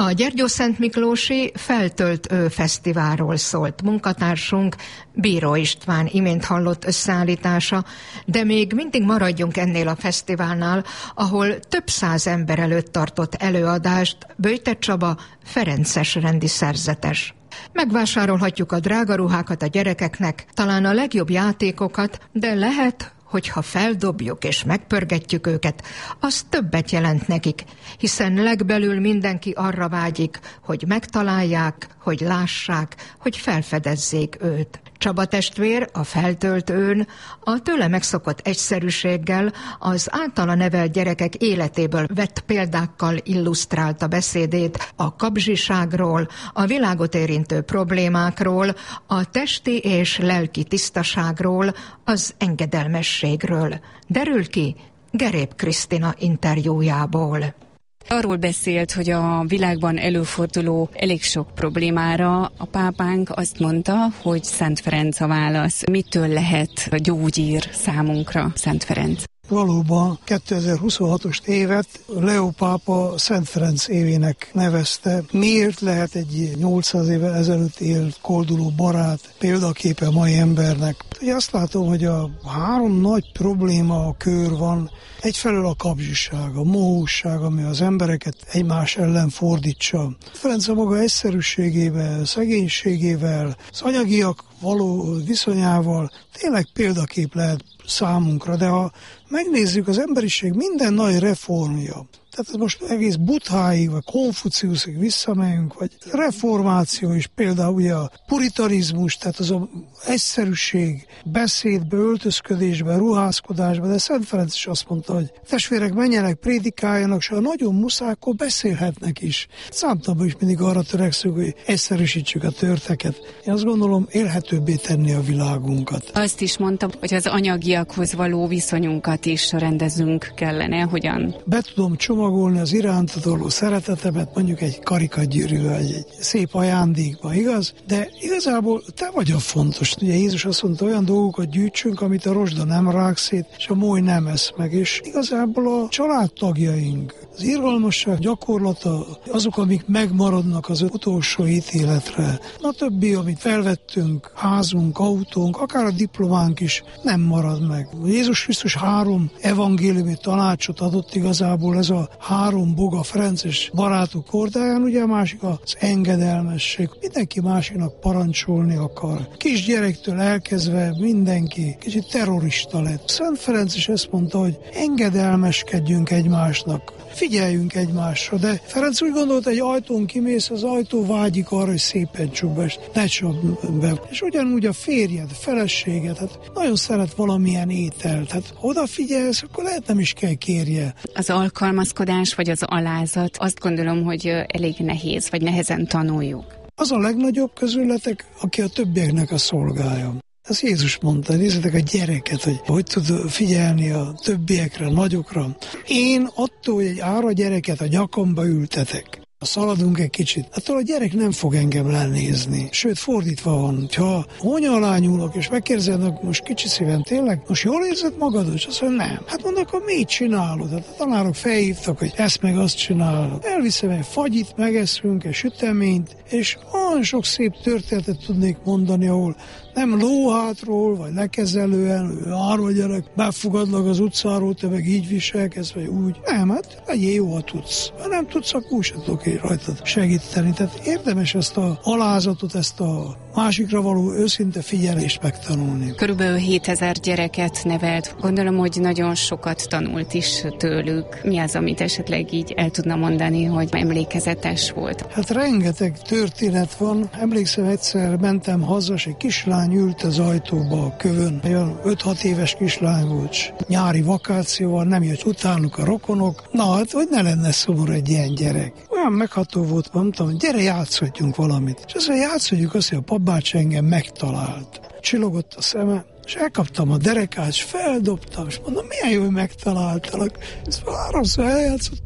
A Gyergyószentmiklósi Feltölt Ő Fesztiválról szólt munkatársunk, Bíró István imént hallott összeállítása, de még mindig maradjunk ennél a fesztiválnál, ahol több száz ember előtt tartott előadást Böjte Csaba, ferences rendi szerzetes. Megvásárolhatjuk a drága ruhákat a gyerekeknek, talán a legjobb játékokat, de lehet, hogyha feldobjuk és megpörgetjük őket, az többet jelent nekik, hiszen legbelül mindenki arra vágyik, hogy megtalálják, hogy lássák, hogy felfedezzék őt. Csaba testvér a Feltölt Őn a tőle megszokott egyszerűséggel az általa nevelt gyerekek életéből vett példákkal illusztrálta beszédét a kapzsiságról, a világot érintő problémákról, a testi és lelki tisztaságról, az engedelmességről. Derül ki Gerép Krisztina interjújából. Arról beszélt, hogy a világban előforduló elég sok problémára a pápánk azt mondta, hogy Szent Ferenc a válasz. Mitől lehet a gyógyír számunkra Szent Ferenc? Valóban 2026-os évet Leó pápa Szent Ferenc évének nevezte. Miért lehet egy 800 évvel ezelőtt élt kolduló barát példaképe mai embernek? Ugye azt látom, hogy a három nagy probléma kör van. Egyfelől a kapzsiság, a mohóság, ami az embereket egymás ellen fordítsa. Ferenc a maga egyszerűségével, szegénységével, az anyagiak való viszonyával tényleg példakép lehet számunkra, de ha megnézzük az emberiség minden nagy reformja, tehát most egész Buddháig, vagy Konfuciuszig visszamegyünk, vagy reformáció is, például ugye a puritarizmus, tehát az a egyszerűség, beszédbe, öltözködésbe, ruházkodásba, de Szent Ferenc is azt mondta, hogy testvérek menjenek, prédikáljanak, és ha nagyon muszáj, akkor beszélhetnek is. Számtalanban is mindig arra törekszünk, hogy egyszerűsítsük a történeteket. Én azt gondolom, élhetőbbé tenni a világunkat. Azt is mondta, hogy az anyagiakhoz való viszonyunkat is rendezünk kellene, hogyan? Be tudom csomagolni az iránta való szeretetemet, mondjuk egy karikagyűrűvel, egy szép ajándékba, igaz? De igazából te vagy a fontos. Ugye Jézus azt mondta, olyan dolgokat gyűjtsünk, amit a rozsda nem rák szét, és a moly nem esz meg. És igazából a családtagjaink, az irgalmasság gyakorlata, azok, amik megmaradnak az utolsó ítéletre. A többi, amit felvettünk, házunk, autónk, akár a diplománk is nem marad meg. Jézus Krisztus 3 evangéliumi tanácsot adott igazából, ez a 3 boga ferences barátok hordáján, ugye a másik az engedelmesség. Mindenki másiknak parancsolni akar. Kisgyerektől elkezdve mindenki kicsit terrorista lett. Szent Ferenc is ezt mondta, hogy engedelmeskedjünk egymásnak, figyeljünk egymásra, de Ferenc úgy gondolta, egy ajtón kimész, az ajtó vágyik arra, hogy szépen csukd, ne csapd be. És ugyanúgy a férjed, a feleséged, hát nagyon szeret valamilyen ételt. Hát odafigyelsz, akkor lehet nem is kell kérje. Az alkalmazkodás vagy az alázat, azt gondolom, hogy elég nehéz, vagy nehezen tanuljuk. Az a legnagyobb közületek, aki a többieknek a szolgája. Ez Jézus mondta, nézzétek a gyereket, hogy tud figyelni a többiekre, nagyokra. Én attól, hogy egy ára gyereket a nyakamba ültetek, szaladunk egy kicsit, attól a gyerek nem fog engem lenézni. Sőt, fordítva van, hogyha honya alá nyúlok, és megkérdeznek, most kicsi szíven tényleg, most jól érzed magad? És azt mondja, nem. Hát mondok, akkor mit csinálod? Hát a tanárok felhívtak, hogy ezt meg azt csinálod. Elviszem egy fagyit, megeszünk, egy süteményt, és olyan sok szép történetet tudnék mondani, ahol nem lóhátról, vagy lekezelően, arról gyerek, befogadlak az utcáról, te meg így viselkedsz, vagy úgy. Nem, hát legyél jó, ha tudsz. Ha nem tudsz, akkor úgy sem tudok én rajtad segíteni. Tehát érdemes ezt a alázatot, ezt a másikra való őszinte figyelést megtanulni. Körülbelül 7000 gyereket nevelt. Gondolom, hogy nagyon sokat tanult is tőlük. Mi az, amit esetleg így el tudna mondani, hogy emlékezetes volt? Hát rengeteg történet van. Emlékszem, egyszer mentem haza, és egy kislány ült az ajtóba a kövön. Olyan 5-6 éves kislány volt. Nyári vakációval nem jött utánuk a rokonok. Na hát, hogy ne lenne szomorú egy ilyen gyerek. Olyan megható volt, mondtam, gyere, játszhatjunk valamit. És aztán játszhatjuk azt, hogy a papbácsi engem megtalált. Csillogott a szeme, és elkaptam a derekát, és feldobtam, és mondom, milyen jó, hogy megtaláltalak. Ezt 3-szor eljátszottuk.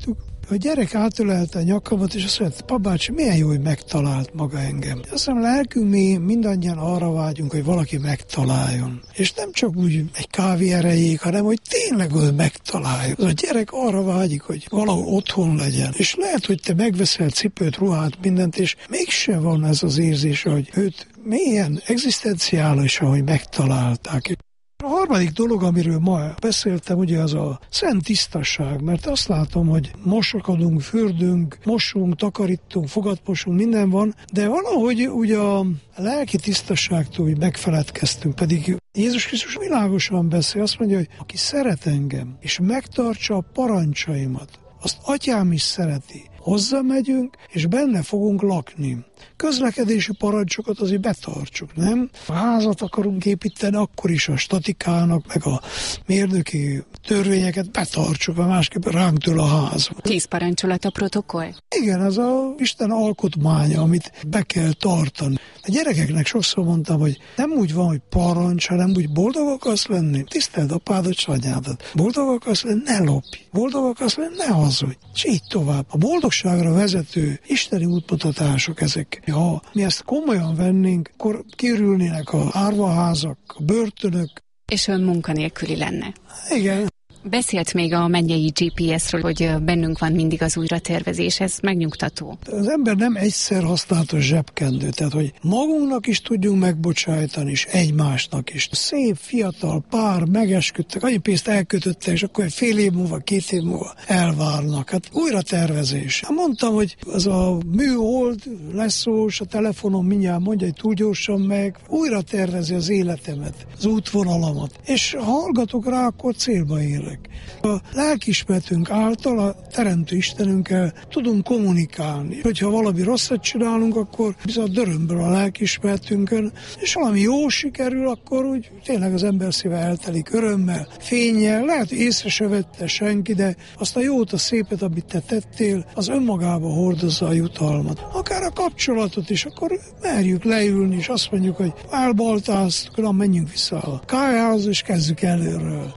A gyerek átölelte a nyakamat, és azt mondta, papácsi, milyen jó, hogy megtalált maga engem. Azt hiszem, lelkünk mi mindannyian arra vágyunk, hogy valaki megtaláljon. És nem csak úgy egy kávé erejéig, hanem hogy tényleg hogy megtaláljon. Az a gyerek arra vágyik, hogy valahol otthon legyen. És lehet, hogy te megveszel cipőt, ruhát, mindent, és mégse van ez az érzése, hogy őt mélyen egzisztenciálisan, hogy megtalálták. A harmadik dolog, amiről ma beszéltem, ugye az a szent tisztaság, mert azt látom, hogy mosakodunk, fürdünk, mosunk, takarítunk, fogatmosunk, minden van, de valahogy ugye a lelki tisztaságtól megfeledkeztünk, pedig Jézus Krisztus világosan beszél, azt mondja, hogy aki szeret engem, és megtartsa a parancsaimat, azt atyám is szereti. Hozzá megyünk, és benne fogunk lakni. Közlekedési parancsokat azért betartsuk, nem? A házat akarunk építeni, akkor is a statikának, meg a mérnöki törvényeket betartsuk, mert másképp ránk től a ház. 10 parancsolat a protokoll? Igen, az a Isten alkotmánya, amit be kell tartani. A gyerekeknek sokszor mondtam, hogy nem úgy van, hogy parancs, hanem úgy boldog akarsz lenni, tiszteld apádat, s anyádat. Boldog akarsz lenni, ne lopj. Boldog akarsz lenni, ne hazudj. És így tovább. A boldogságra vezető isteni útmutatások ezek. Ha mi ezt komolyan vennénk, akkor kiürülnének a árvaházak, a börtönök. És ön munkanélküli lenne. Igen. Beszélt még a mennyei GPS-ről, hogy bennünk van mindig az újratervezés, ez megnyugtató. Az ember nem egyszer használatos zsebkendő, tehát hogy magunknak is tudjunk megbocsájtani, és egymásnak is. Szép, fiatal pár megesküdtek, annyi pénzt elkötöttek, és akkor fél év múlva, 2 év múlva elvárnak. Hát újratervezés. Mondtam, hogy az a műhold leszós, a telefonon mindjárt mondja, hogy túl gyorsan meg, újratervezi az életemet, az útvonalamat. És hallgatok rá, akkor célba érek. A lelkiismeretünk által, a Teremtő Istenünkkel tudunk kommunikálni. Hogyha valami rosszat csinálunk, akkor bizony dörömből a lelkiismeretünkön, és valami jó sikerül, akkor úgy tényleg az ember szíve eltelik örömmel, fénnyel, lehet, hogy észre se vette senki, de azt a jót, a szépet, amit te tettél, az önmagába hordozza a jutalmat. Akár a kapcsolatot is, akkor merjük leülni, és azt mondjuk, hogy elbaltáztuk, menjünk vissza a kávéházba, és kezdjük előről.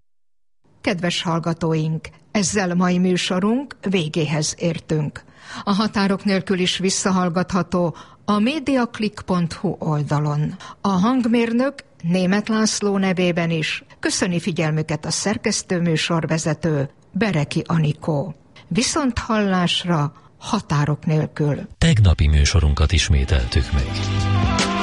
Kedves hallgatóink, ezzel mai műsorunk végéhez értünk. A Határok nélkül is visszahallgatható a mediaclick.hu oldalon. A hangmérnök Németh László nevében is köszöni figyelmüket a szerkesztő műsorvezető Bereki Anikó. Viszont hallásra Határok nélkül. Tegnapi műsorunkat ismételtük meg.